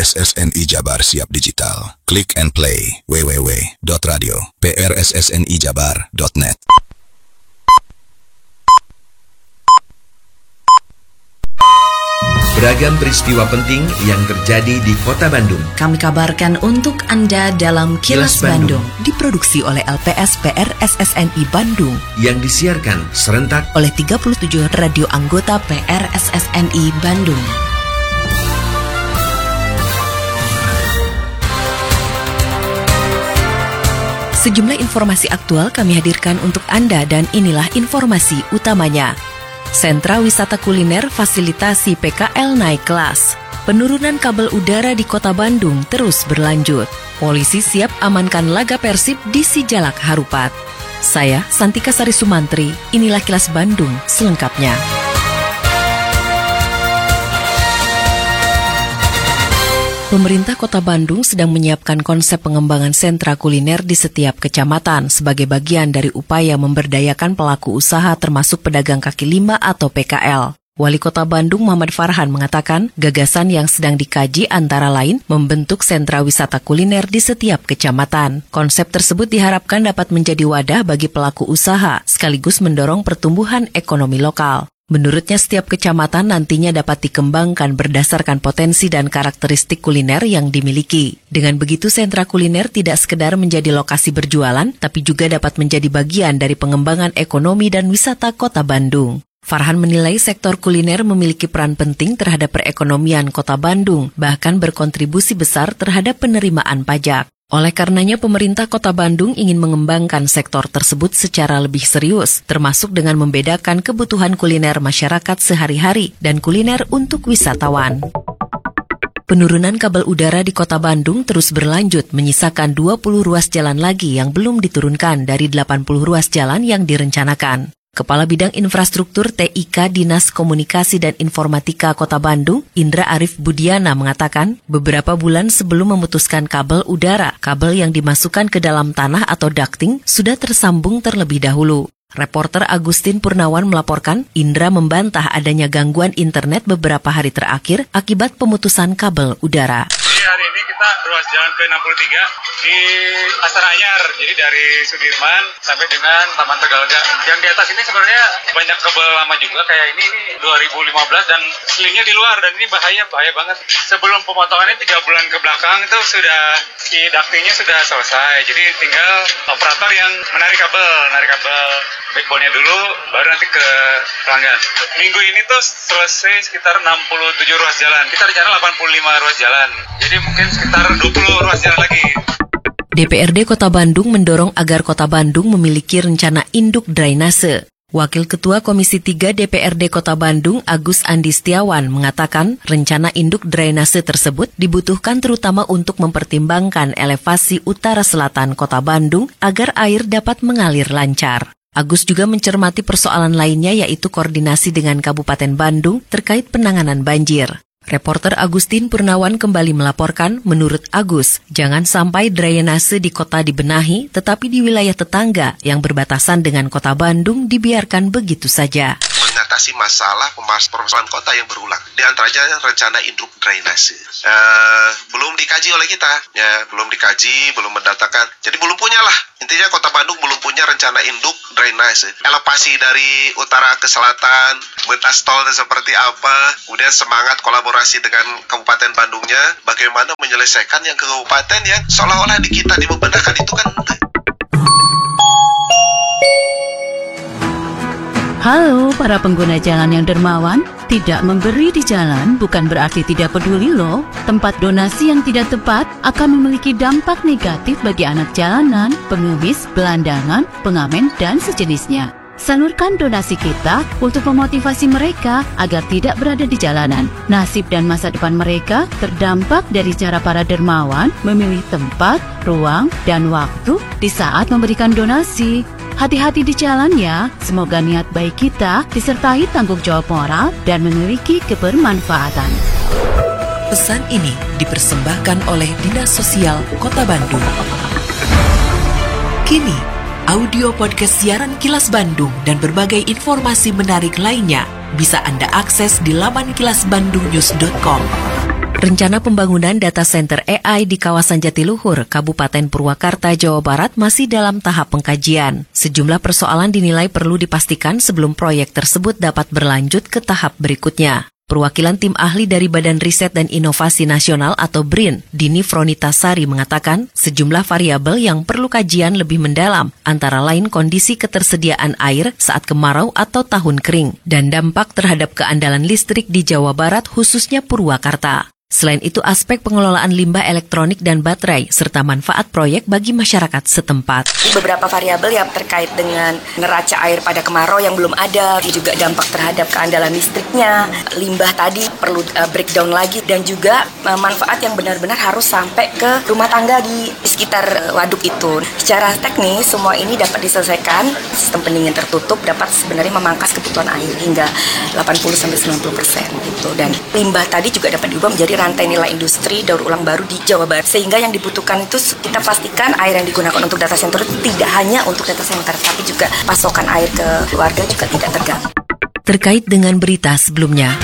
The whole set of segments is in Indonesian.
PRSSNI Jabar Siap Digital. Click and play www.radio.prssnijabar.net. Beragam peristiwa penting yang terjadi di Kota Bandung kami kabarkan untuk Anda dalam Kilas Bandung. Diproduksi oleh LPS PRSSNI Bandung yang disiarkan serentak oleh 37 radio anggota PRSSNI Bandung. Sejumlah informasi aktual kami hadirkan untuk Anda dan inilah informasi utamanya. Sentra wisata kuliner fasilitasi PKL naik kelas. Penurunan kabel udara di Kota Bandung terus berlanjut. Polisi siap amankan laga Persib di Sijalak Harupat. Saya Santika Sari Sumantri, inilah Kilas Bandung selengkapnya. Pemerintah Kota Bandung sedang menyiapkan konsep pengembangan sentra kuliner di setiap kecamatan sebagai bagian dari upaya memberdayakan pelaku usaha termasuk pedagang kaki lima atau PKL. Wali Kota Bandung Muhammad Farhan mengatakan gagasan yang sedang dikaji antara lain membentuk sentra wisata kuliner di setiap kecamatan. Konsep tersebut diharapkan dapat menjadi wadah bagi pelaku usaha sekaligus mendorong pertumbuhan ekonomi lokal. Menurutnya setiap kecamatan nantinya dapat dikembangkan berdasarkan potensi dan karakteristik kuliner yang dimiliki. Dengan begitu sentra kuliner tidak sekedar menjadi lokasi berjualan, tapi juga dapat menjadi bagian dari pengembangan ekonomi dan wisata Kota Bandung. Farhan menilai sektor kuliner memiliki peran penting terhadap perekonomian Kota Bandung, bahkan berkontribusi besar terhadap penerimaan pajak. Oleh karenanya pemerintah Kota Bandung ingin mengembangkan sektor tersebut secara lebih serius, termasuk dengan membedakan kebutuhan kuliner masyarakat sehari-hari dan kuliner untuk wisatawan. Penurunan kabel udara di Kota Bandung terus berlanjut, menyisakan 20 ruas jalan lagi yang belum diturunkan dari 80 ruas jalan yang direncanakan. Kepala Bidang Infrastruktur TIK Dinas Komunikasi dan Informatika Kota Bandung, Indra Arif Budiana mengatakan, beberapa bulan sebelum memutuskan kabel udara, kabel yang dimasukkan ke dalam tanah atau ducting sudah tersambung terlebih dahulu. Reporter Agustin Purnawan melaporkan, Indra membantah adanya gangguan internet beberapa hari terakhir akibat pemutusan kabel udara. Hari ini kita ruas jalan ke-63 di Pasar Anyar, jadi dari Sudirman sampai dengan Taman Tegalega. Yang di atas ini sebenarnya banyak kabel lama juga, kayak ini 2015 dan selingnya di luar, dan ini bahaya banget. Sebelum pemotongannya 3 bulan ke belakang itu sudah si ductingnya sudah selesai, jadi tinggal operator yang menarik kabel backbone-nya dulu, baru nanti ke pelanggan. Minggu ini tuh selesai sekitar 67 ruas jalan. Kita rencana 85 ruas jalan. Jadi mungkin sekitar 20 ruas jalan lagi. DPRD Kota Bandung mendorong agar Kota Bandung memiliki rencana induk drainase. Wakil Ketua Komisi 3 DPRD Kota Bandung Agus Andi Setiawan mengatakan rencana induk drainase tersebut dibutuhkan terutama untuk mempertimbangkan elevasi utara selatan Kota Bandung agar air dapat mengalir lancar. Agus juga mencermati persoalan lainnya yaitu koordinasi dengan Kabupaten Bandung terkait penanganan banjir. Reporter Agustin Purnawan kembali melaporkan, menurut Agus, jangan sampai drainase di kota dibenahi, tetapi di wilayah tetangga yang berbatasan dengan Kota Bandung dibiarkan begitu saja. Mengatasi masalah permasalahan kota yang berulang, di antaranya rencana induk drainase. Belum dikaji oleh kita, belum dikaji, belum mendatangkan, jadi belum punya lah. Intinya Kota Bandung belum punya rencana induk drainase. Elevasi dari utara ke selatan, batas tol seperti apa, kemudian semangat kolaborasi dengan Kabupaten Bandungnya, bagaimana menyelesaikan yang ke kabupaten yang seolah-olah di kita dibebenahkan itu kan. Halo para pengguna jalan yang dermawan, tidak memberi di jalan bukan berarti tidak peduli loh. Tempat donasi yang tidak tepat akan memiliki dampak negatif bagi anak jalanan, pengemis, gelandangan, pengamen, dan sejenisnya. Salurkan donasi kita untuk memotivasi mereka agar tidak berada di jalanan. Nasib dan masa depan mereka terdampak dari cara para dermawan memilih tempat, ruang, dan waktu di saat memberikan donasi. Hati-hati di jalan ya, semoga niat baik kita disertai tanggung jawab moral dan memiliki kebermanfaatan. Pesan ini dipersembahkan oleh Dinas Sosial Kota Bandung. Kini, audio podcast siaran Kilas Bandung dan berbagai informasi menarik lainnya bisa Anda akses di laman kilasbandungnews.com. Rencana pembangunan data center AI di kawasan Jatiluhur, Kabupaten Purwakarta, Jawa Barat masih dalam tahap pengkajian. Sejumlah persoalan dinilai perlu dipastikan sebelum proyek tersebut dapat berlanjut ke tahap berikutnya. Perwakilan tim ahli dari Badan Riset dan Inovasi Nasional atau BRIN, Dini Fronitasari mengatakan sejumlah variabel yang perlu kajian lebih mendalam, antara lain kondisi ketersediaan air saat kemarau atau tahun kering, dan dampak terhadap keandalan listrik di Jawa Barat khususnya Purwakarta. Selain itu, aspek pengelolaan limbah elektronik dan baterai, serta manfaat proyek bagi masyarakat setempat. Beberapa variabel yang terkait dengan neraca air pada kemarau yang belum ada, juga dampak terhadap keandalan listriknya, limbah tadi perlu breakdown lagi, dan juga manfaat yang benar-benar harus sampai ke rumah tangga di sekitar waduk itu. Secara teknis, semua ini dapat diselesaikan, sistem pendingin tertutup dapat sebenarnya memangkas kebutuhan air hingga 80-90% gitu. Dan limbah tadi juga dapat diubah menjadi rantai nilai industri daur ulang baru di Jawa Barat, sehingga yang dibutuhkan itu kita pastikan air yang digunakan untuk data center itu tidak hanya untuk data center, tapi juga pasokan air ke keluarga juga tidak terganggu. Terkait dengan berita sebelumnya,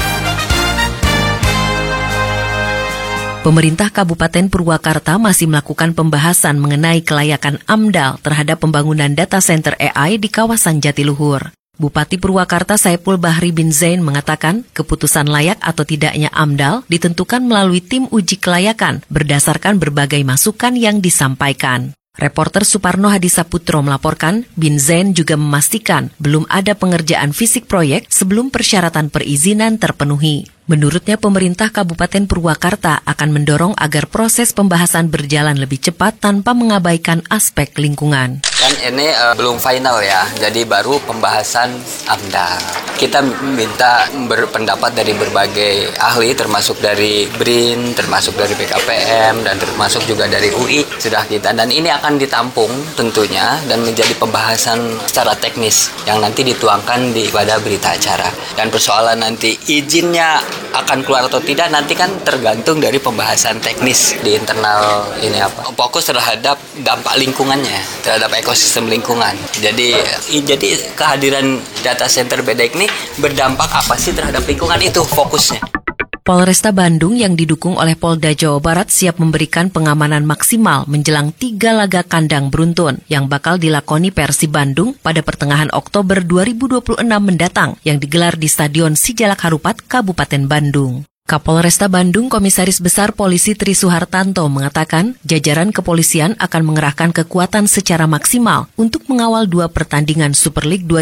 pemerintah Kabupaten Purwakarta masih melakukan pembahasan mengenai kelayakan AMDAL terhadap pembangunan data center AI di kawasan Jatiluhur. Bupati Purwakarta Saipul Bahri bin Zain mengatakan keputusan layak atau tidaknya AMDAL ditentukan melalui tim uji kelayakan berdasarkan berbagai masukan yang disampaikan. Reporter Suparno Hadisaputro melaporkan, Bin Zain juga memastikan belum ada pengerjaan fisik proyek sebelum persyaratan perizinan terpenuhi. Menurutnya, pemerintah Kabupaten Purwakarta akan mendorong agar proses pembahasan berjalan lebih cepat tanpa mengabaikan aspek lingkungan. Kan ini belum final ya, jadi baru pembahasan AMDAL. Kita minta berpendapat dari berbagai ahli, termasuk dari BRIN, termasuk dari BKPM, dan termasuk juga dari UI sudah kita. Dan ini akan ditampung tentunya dan menjadi pembahasan secara teknis yang nanti dituangkan pada berita acara. Dan persoalan nanti izinnya akan keluar atau tidak nanti kan tergantung dari pembahasan teknis di internal ini apa. Fokus terhadap dampak lingkungannya, terhadap ekosistem lingkungan. Jadi kehadiran data center BEDEK ini berdampak apa sih terhadap lingkungan, itu fokusnya. Polresta Bandung yang didukung oleh Polda Jawa Barat siap memberikan pengamanan maksimal menjelang 3 laga kandang beruntun yang bakal dilakoni Persib Bandung pada pertengahan Oktober 2026 mendatang yang digelar di Stadion Sijalak Harupat, Kabupaten Bandung. Kapolresta Bandung Komisaris Besar Polisi Tri Suhartanto mengatakan jajaran kepolisian akan mengerahkan kekuatan secara maksimal untuk mengawal 2 pertandingan Super League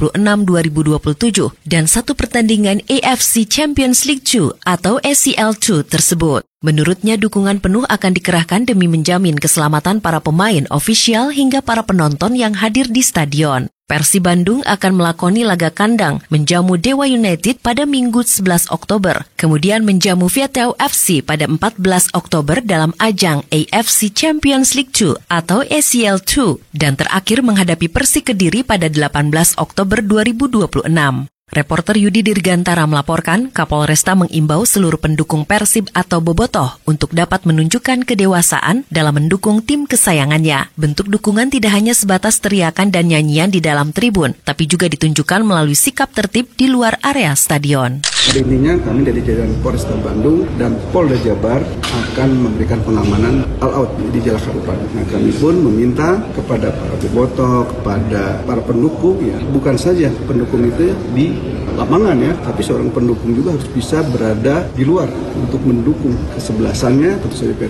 2026-2027 dan 1 pertandingan AFC Champions League 2 atau ACL 2 tersebut. Menurutnya, dukungan penuh akan dikerahkan demi menjamin keselamatan para pemain, ofisial hingga para penonton yang hadir di stadion. Persib Bandung akan melakoni laga kandang menjamu Dewa United pada Minggu 11 Oktober, kemudian menjamu Viettel FC pada 14 Oktober dalam ajang AFC Champions League 2 atau ACL 2, dan terakhir menghadapi Persik Kediri pada 18 Oktober 2026. Reporter Yudi Dirgantara melaporkan Kapolresta mengimbau seluruh pendukung Persib atau Bobotoh untuk dapat menunjukkan kedewasaan dalam mendukung tim kesayangannya. Bentuk dukungan tidak hanya sebatas teriakan dan nyanyian di dalam tribun, tapi juga ditunjukkan melalui sikap tertib di luar area stadion. Hari ininya kami dari jajaran Polresta Bandung dan Polda Jabar akan memberikan pengamanan all out di Jalak Harupat. Nah, kami pun meminta kepada para bobotoh, kepada para pendukung, ya bukan saja pendukung itu di lapangan ya, tapi seorang pendukung juga harus bisa berada di luar untuk mendukung kesebelasannya, tentu saja